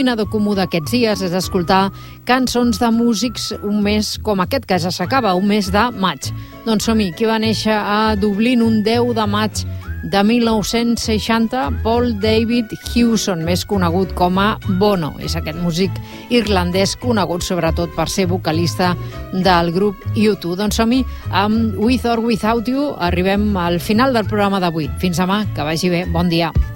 denominador comú d'aquests dies és escoltar cançons de músics un mes com aquest que ja s'acaba, un mes de maig. Doncs som-hi, qui va néixer a Dublín un 10 de maig de 1960, Paul David Hewson, més conegut com a Bono. És aquest músic irlandès conegut sobretot per ser vocalista del grup U2. Doncs som-hi amb With or Without You. Arribem al final del programa d'avui. Fins demà, que vagi bé. Bon dia.